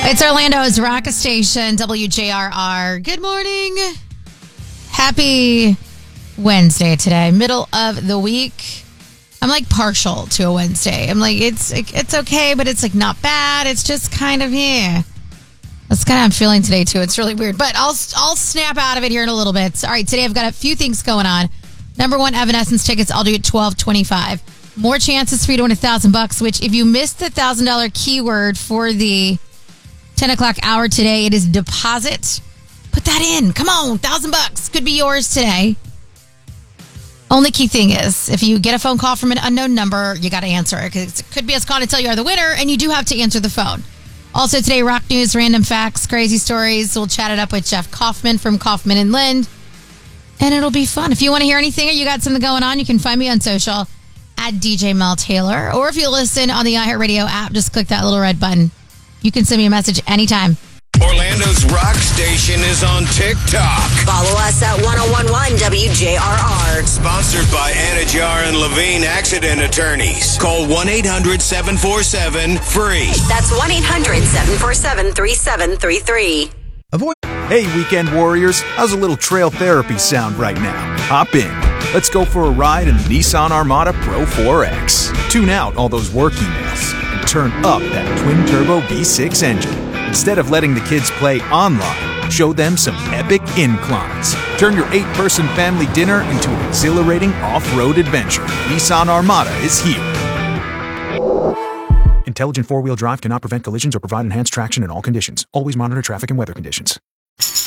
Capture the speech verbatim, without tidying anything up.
It's Orlando's Rock Station, W J R R. Good morning. Happy Wednesday today, middle of the week. I'm like partial to a Wednesday. I'm like, it's it's okay, but it's like not bad. It's just kind of, yeah. That's kind of how I'm feeling today, too. It's really weird, but I'll, I'll snap out of it here in a little bit. All right, today I've got a few things going on. Number one, Evanescence tickets. I'll do it twelve twenty-five. More chances for you to win a thousand bucks, which if you missed the thousand dollar keyword for the ten o'clock hour today, it is deposit. Put that in. Come on. Thousand bucks could be yours today. Only key thing is, if you get a phone call from an unknown number, you got to answer it because it could be us calling to tell you are the winner, and you do have to answer the phone. Also today, rock news, random facts, crazy stories. We'll chat it up with Jeff Kaufman from Kaufman and Lind, and it'll be fun. If you want to hear anything or you got something going on, you can find me on social at D J Mel Taylor, or if you listen on the iHeartRadio app, just click that little red button. You can send me a message anytime. Orlando's Rock Station is on TikTok. Follow us at ten eleven W J R R. Sponsored by Anajar and Levine Accident Attorneys. Call one eight hundred seven four seven free. That's one eight hundred seven four seven three seven three three. Avoid. Hey, weekend warriors. How's a little trail therapy sound right now? Hop in. Let's go for a ride in the Nissan Armada Pro four X. Tune out all those work emails and turn up that twin-turbo V six engine. Instead of letting the kids play online, show them some epic inclines. Turn your eight-person family dinner into an exhilarating off-road adventure. Nissan Armada is here. Intelligent four-wheel drive cannot prevent collisions or provide enhanced traction in all conditions. Always monitor traffic and weather conditions.